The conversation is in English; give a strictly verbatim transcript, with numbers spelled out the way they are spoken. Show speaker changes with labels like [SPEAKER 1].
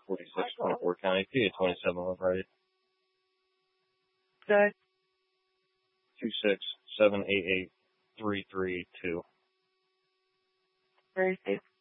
[SPEAKER 1] forty-six, twenty-four County, P A twenty-seven, right?
[SPEAKER 2] Good.
[SPEAKER 1] two six seven eight eight three three two.
[SPEAKER 2] Very safe.